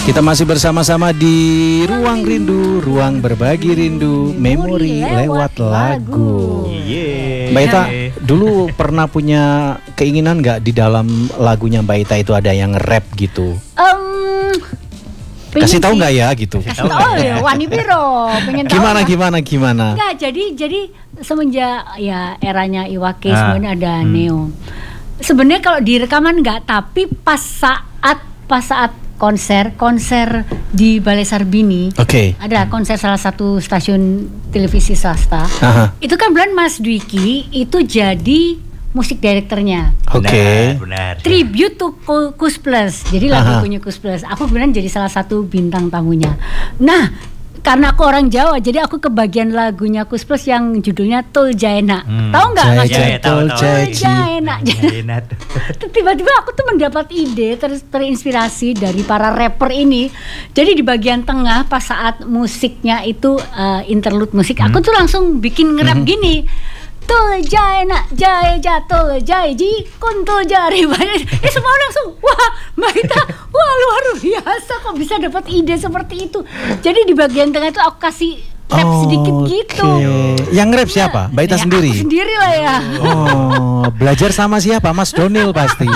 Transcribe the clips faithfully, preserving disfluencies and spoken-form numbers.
Kita masih bersama-sama di Ruang Rindu, ruang berbagi rindu, memori lewat lagu. Mbak Ita, dulu pernah punya keinginan nggak di dalam lagunya Mbak Ita itu ada yang rap gitu? Um, Kasih tahu nggak ya gitu? Kasih tahu ya, Wani Piro. Pengen tahu Gimana gak? gimana gimana? Enggak, jadi jadi semenjak ya eranya Iwake Ah. sebenarnya ada Hmm. Neo. Sebenarnya kalau di rekaman enggak, tapi pas saat pas saat konser konser di Balai Sarbini, Oke. ada konser salah satu stasiun televisi swasta. Aha. Itu kan bulan Mas Dwiki itu jadi musik direkturnya. Oke. Benar, benar. Tribute to Ku- Kus Plus. Jadi Aha. lagunya Kus Plus. Aku beneran jadi salah satu bintang tamunya. Nah, karena aku orang Jawa, jadi aku kebagian lagunya Kus Plus yang judulnya Tul Jaena. Hmm. Tahu nggak Jaya Mas? Jaya, Jaya, tahu, Tul tahu. Jaya, Tul Ji. Jaena. Jaena tuh. Tiba-tiba aku tuh mendapat ide ter terinspirasi dari para rapper ini. Jadi di bagian tengah pas saat musiknya itu uh, interlude musik, aku tuh langsung bikin nge-rap gini. Tul Jaena, Jaya Jatul Jaya Ji Kuntul Jari banyak. Eh semua langsung wah Mbak Ita, wah luar biasa kok bisa dapat ide seperti itu. Jadi di bagian tengah itu aku kasih rap sedikit Oke. gitu. Yang rap siapa? Mbak Ita Ya, sendiri? Aku sendiri lah ya. Oh, belajar sama siapa? Mas Donil pasti.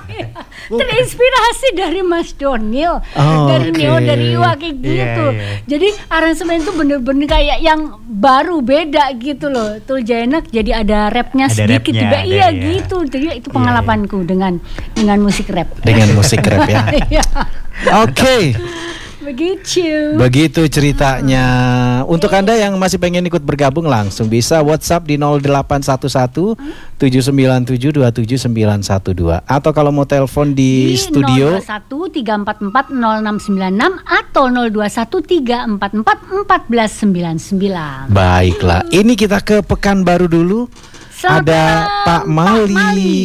Terinspirasi dari Mas Donil, Oh, dari oke. Neo, dari Iwa kayak gitu. Iya, iya. Jadi aransemen itu bener-bener kayak yang baru beda gitu loh. Tul Jaenak jadi ada rapnya Ada sedikit rapnya, juga. ada, Iya iya. gitu. Jadi itu pengalamanku dengan dengan musik rap. Dengan musik rap ya. Iya. Oke. Begitu. Begitu ceritanya. Untuk Anda yang masih pengen ikut bergabung langsung bisa WhatsApp di nol delapan satu satu tujuh sembilan tujuh dua tujuh sembilan satu dua atau kalau mau telepon di, studio nol dua satu tiga empat empat nol enam sembilan enam atau nol dua satu tiga empat empat empat satu sembilan sembilan. baiklah. Ini kita ke Pekanbaru dulu. Selamat Ada malam, Pak Pak Mali. Mali.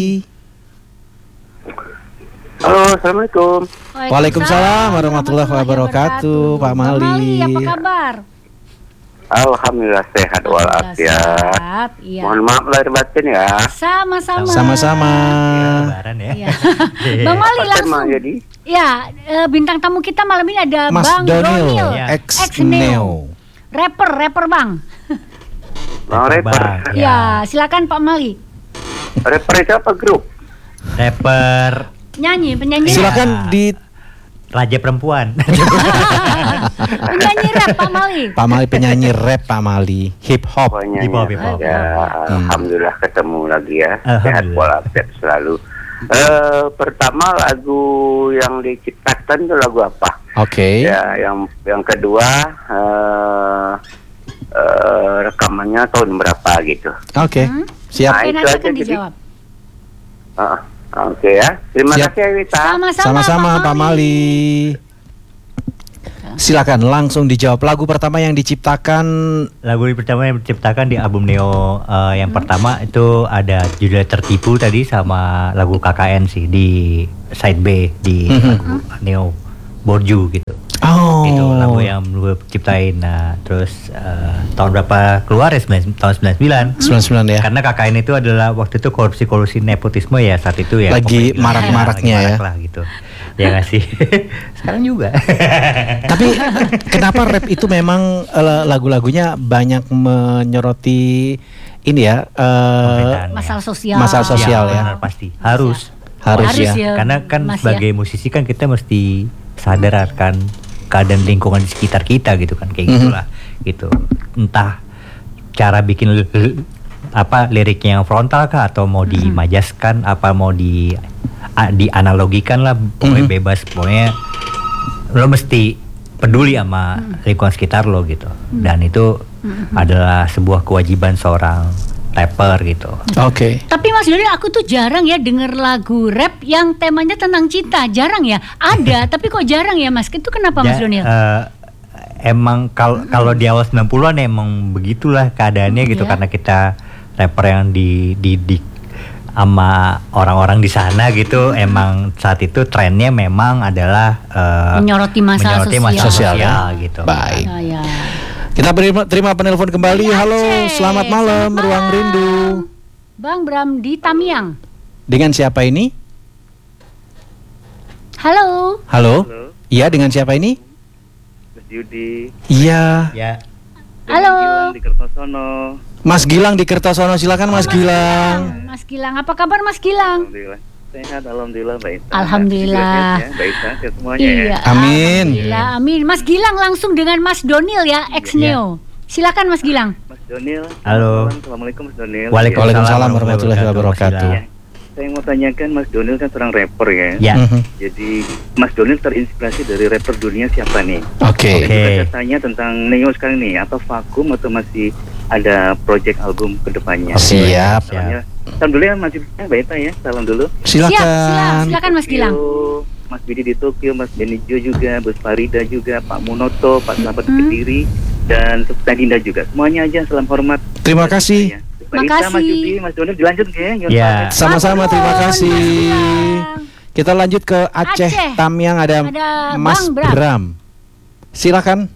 Halo, assalamualaikum. Waalaikumsalam warahmatullahi wabarakatuh, Pak Mali. Apa kabar? Alhamdulillah sehat walafiat. Sehat, iya. Mohon maaf lahir batin ya. Sama-sama. Sama-sama. Lebaran ya. Iya. Bang Mali Apa tema langsung. jadi? Ya, eh, bintang tamu kita malam ini ada Mas Bang Donil, Donil, Ya. ex ex Neo. Neo. Rapper, rapper Bang. Bang rapper. Bang, Ya, silakan Pak Mali. Rapper itu apa grup? Rapper Nyanyi, penyanyi. Silakan di Raja Perempuan. Penyanyi rap Pak Mali. Pak Mali penyanyi rap Pak Mali, hip hop. Pokoknya Hip hop, hip hop. ya, alhamdulillah ketemu lagi ya. Sehat Alhamdulillah. walafiat selalu. Eh, pertama lagu yang diciptakan itu lagu apa? Oke. Ya, yang yang kedua eh eh, rekamannya tahun berapa gitu. Oke. Hmm? Siap. Nah, Oke, itu nanti aja akan jadi. dijawab. Ah, Oke ya. Terima Siap. kasih Wita. Sama-sama, Sama-sama Pak Mali. Silakan langsung dijawab. Lagu pertama yang diciptakan Lagu pertama yang diciptakan di album Neo eh, yang pertama itu ada judul Tertipu tadi sama lagu K K N sih di side B di Mhm. lagu Neo Borju gitu. Oh. Itu lagu yang gue ciptain. Nah, terus eh, tahun berapa keluar ya? sembilan- tahun sembilan puluh sembilan. sembilan puluh sembilan ya. Karena K K N itu adalah waktu itu korupsi-korupsi nepotisme ya saat itu ya. Lagi pokoknya marak-maraknya lagi ya. marak lah gitu. Ya nggak sih. Sekarang juga. Tapi kenapa rap itu memang eh, lagu-lagunya banyak menyoroti ini ya? eh, Pemerintahan, ya. Masalah sosial. Masalah sosial ya. Benar, pasti harus. Harus, Harus ya. ya. Karena kan Mas, sebagai musisi kan kita mesti sadar akan keadaan lingkungan di sekitar kita gitu kan kayak Mhm. gitulah gitu. Entah cara bikin li- li- apa liriknya yang frontal kah atau mau dimajaskan apa mau di a- dianalogikan lah pokoknya Mhm. bebas pokoknya lo mesti peduli sama lingkungan sekitar lo gitu dan itu adalah sebuah kewajiban seorang rapper gitu. Oke. Tapi Mas Donil, aku tuh jarang ya denger lagu rap yang temanya tentang cinta. Jarang ya. Ada, tapi kok jarang ya Mas? Itu kenapa Mas Ja- Donil? eh, emang kal- kalau di awal sembilan puluhan emang begitulah keadaannya gitu Iya. karena kita rapper yang dididik sama orang-orang di sana gitu emang saat itu trennya memang adalah eh, Menyoroti masalah menyoroti sosial. masalah Sosial, ya? sosial gitu. Baik. Ah, ya. Kita beri, terima penelpon kembali. Dari Halo, Aceh. selamat malam, Selamat Ruang malam. Rindu. Bang Bram di Tamiang. Dengan siapa ini? Halo. Halo. Iya, dengan siapa ini? Mas Yudi. Iya. Ya. Halo. Gilang di Kertosono. Mas Gilang di Kertosono, silakan Mas Gilang. Mas Gilang, apa kabar Mas Gilang? Alhamdulillah. Sehat, alhamdulillah, baik. Alhamdulillah. Ya, baik, sehat semuanya Iya. ya. Amin. Alhamdulillah, amin. Mas Gilang langsung dengan Mas Donil ya, ex Neo. Silakan Mas Gilang. Mas Donil. Halo. Assalamualaikum Mas Donil. Waalaikumsalam warahmatullahi wabarakatuh. Ya. Saya mau tanyakan, Mas Donil kan seorang rapper ya. Ya. Mhm. Jadi Mas Donil terinspirasi dari rapper dunia siapa nih? Oke. Oke. Saya tanya tentang Neo sekarang nih, atau vakum atau masih ada project album kedepannya? Siap. Soalnya, salam dulu ya Mas Baita ya, salam dulu. Siap, siap. Silakan. Silakan Mas Gilang. Tokyo, Mas Bidi di Tokyo, Mas Benijo juga, Bos Farida juga, Pak Munoto, Pak Selamat Hmm. Kediri, dan Sukta Dinda juga. Semuanya aja, salam hormat. Terima kasih. Mbak Ita, Mas Makasih. Yudi, Mas Donil dilanjut ya. Ya. Sama-sama, terima Matur, kasih. Mas Gilang. Kita lanjut ke Aceh, Aceh. Tamiang, ada, Ada Mas Bang Bram. Bram. Silakan.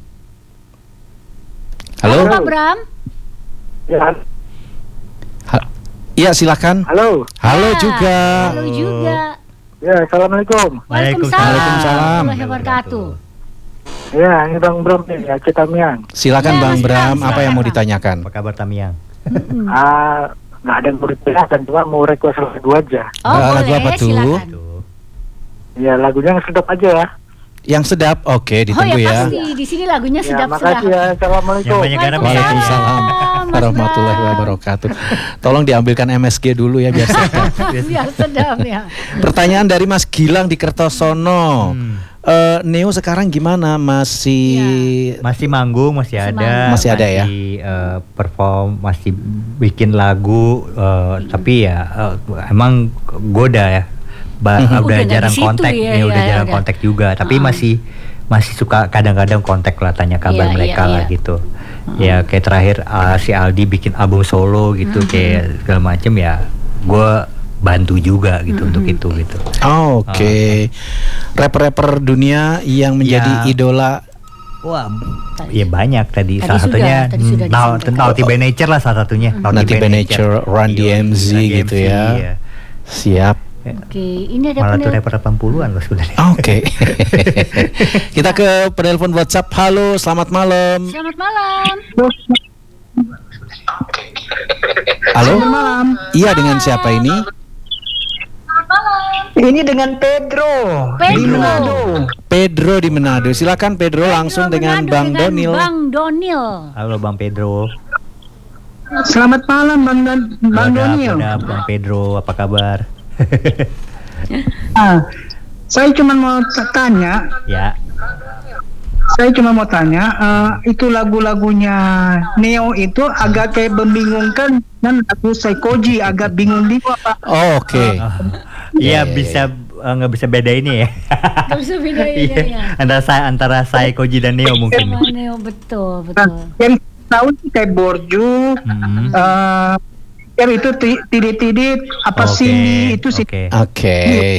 Halo. Halo Pak Bram. Ya, Ha- Iya, silakan. halo. Halo Ya, juga. Halo juga. Ya, assalamualaikum. Waalaikumsalam. Waalaikumsalam. Warahmatullahi wabarakatuh. Ya, ini Bang Bram nih, ya Aceh Tamiang. Silakan Ya, Bang Mas Bram, Bram, apa yang mau silakan, ditanyakan? Apa kabar Tamiang? Mm-mm. Ah, nggak ada yang mau ditanyakan, cuma mau request lagu aja. Oh, Ah, boleh, lagu apa tuh? silakan. Tuh. Ya, lagunya yang sedap aja ya. Yang sedap, oke, Oh ditunggu ya ya. pasti, di sini lagunya Ya, sedap-sedap. makasih ya. Assalamualaikum. Yang banyak garam ya. Waalaikumsalam Mas warahmatullahi Bram. wabarakatuh. Tolong diambilkan M S G dulu ya biar sedap. Biar sedap ya. Pertanyaan dari Mas Gilang di Kertosono. Hmm. Eh, Neo sekarang gimana? Masih Masih manggung, masih Masih ada, manggung. Masih ada ya? eh, perform, masih bikin lagu, eh, tapi ya eh, emang goda ya, ba- Mhm. udah, Udah nggak jarang di situ kontak, ya, ya, ya, udah jarang udah. kontak juga, tapi Uh-uh. masih masih suka kadang-kadang kontak lah, tanya kabar Iya, mereka iya, lah iya. gitu. Ya kayak terakhir uh, si Aldi bikin album solo gitu, Mhm. kayak segala macem ya, gue bantu juga gitu Mhm. untuk itu gitu. Oh, oke. Rapper-rapper dunia yang menjadi Ya. idola. Wah, ya banyak tadi, Tadi salah sudah, satunya tadi sudah Nau- disampaikan. Naughty by Nature lah salah satunya. Naughty by Nature, Run D M Z Iya, gitu Run D M Z, ya. iya. Siap. Oke, ini ada Malah tuh penel- rapper delapan puluhan loh sebenarnya. Oke. Kita ke penelpon WhatsApp. Halo, selamat malam. Selamat malam. Halo. Iya, dengan siapa ini? Ini dengan Pedro. Pedro. Pedro di Manado. Silakan Pedro, langsung Pedro dengan Manado Bang dengan Donil. Bang Donil. Halo Bang Pedro. Selamat malam Bang Don Bang Wadah, Donil. wadah, Bang Pedro, apa kabar? Ah, saya cuma mau t- tanya, Ya, saya cuma mau tanya, eh, itu lagu-lagunya Neo itu agak kayak membingungkan dan lagu Saikoji agak bingung juga Pak. Oh, oke. iya iya, bisa eh, nggak bisa beda ini ya. Gak bisa bedain Iya, ya. antara saya antara saya Koji dan Neo mungkin. Sama Neo, betul, Nah, betul. yang tahu sih kayak Borju, Hmm. eh, yang itu ti- tidit-tidit apa Oke, sini itu sih. Oke. Oke.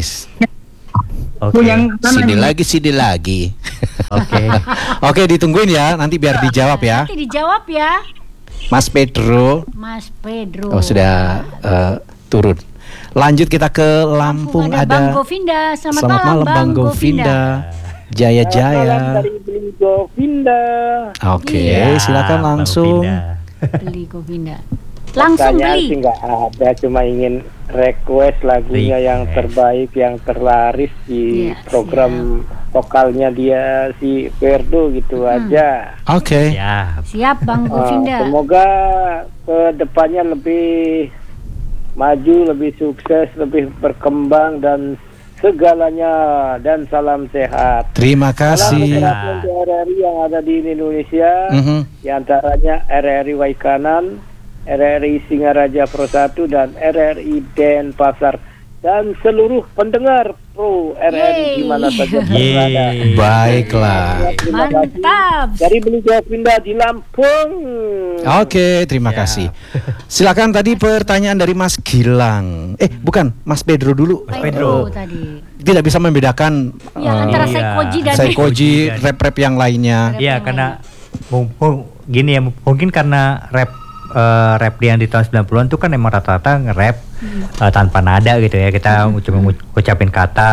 Oke. Yang mana Sini nih? lagi, sini lagi. Oke. Oke, ditungguin ya. Nanti biar dijawab ya. Nanti dijawab ya, Mas Pedro. Mas Pedro. Oh, sudah eh, turun. Lanjut kita ke Lampung, ada, Bang ada. Govinda. Selamat, Selamat malam Bang Govinda. Jaya Jaya. Beli Govinda. Oke, Ya, silakan Bang langsung. Pindah. Beli Govinda. Langsung Pertanyaan sih beli. nggak ada, cuma ingin request lagunya yang Request. terbaik, yang terlaris di Iya, program vokalnya dia si Ferdo gitu aja. Oke. Ya, Siap Bang Eh, Govinda. semoga ke depannya lebih maju, lebih sukses, lebih berkembang dan segalanya, dan salam sehat. Terima Salam kasih. untuk R R I yang ada di Indonesia, Mhm. di antaranya R R I Waikanan, R R I Singaraja Pro satu, dan R R I Denpasar, dan seluruh pendengar Pro R R I Yeay. di mana saja berada. Yeay. Baiklah. Terima kasih. Mantap. Dari Beli Govinda di Lampung. Oke, terima Ya. kasih. Silakan tadi pertanyaan dari Mas Gilang. Eh, bukan, Mas Pedro dulu. Mas Pedro. tadi. Tidak bisa membedakan Ya, eh, antara Iya. Saikoji dan Saikoji, dan- rap-rap yang lainnya. Iya, karena mung- mung- gini ya, mungkin karena rap eh, rap yang di tahun sembilan puluhan itu kan emang rata-rata nge-rap eh, tanpa nada gitu ya. Kita cuma ngu- ucapin kata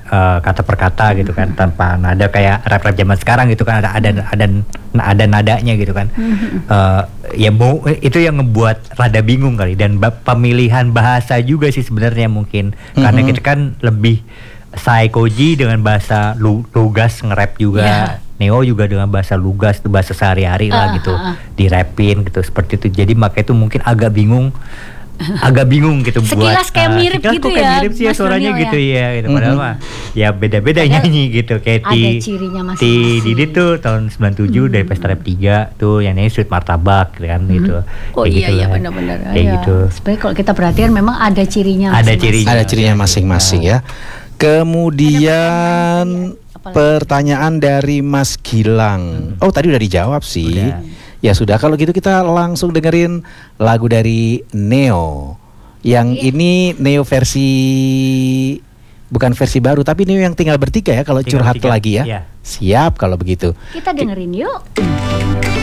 uh, kata per kata gitu kan, tanpa nada kayak rap-rap zaman sekarang gitu kan, ada ada ada ada nadanya gitu kan. Uh, ya mau itu yang ngebuat rada bingung kali, dan ba- pemilihan bahasa juga sih sebenarnya mungkin karena kita kan lebih Saikoji dengan bahasa lu, lugas nge-rap juga. Yeah. Neo juga dengan bahasa lugas, bahasa sehari-hari lah Uh, gitu, uh, uh. dirapin gitu seperti itu. Jadi makanya itu mungkin agak bingung, agak bingung gitu buat. Sekilas kayak mirip sekilas gitu kok kayak ya, mirip sih ya Mas suaranya Daniel gitu ya. ya, gitu. Padahal mah ya beda-beda Padahal nyanyi gitu kayak ada Ti cirinya Ti masing-masing. Didi tuh tahun sembilan puluh tujuh dari Pesta Rap tiga tuh yang nyanyi Sweet Martabak gitu kan gitu. Oh Kayak iya gitu iya lah. benar-benar. Kayak Ya. gitu. Sebenarnya kalau kita perhatikan memang ada cirinya. Ada masing-masing. cirinya. Ada cirinya masing-masing ya. Kemudian Apalagi? pertanyaan dari Mas Gilang. Oh tadi udah dijawab sih. Udah. Ya sudah, kalau gitu kita langsung dengerin lagu dari Neo. Yang Iya. ini Neo versi, bukan versi baru, tapi Neo yang tinggal bertiga ya kalau Tinggal curhat bertiga, lagi ya. iya. Siap kalau begitu. Kita dengerin yuk.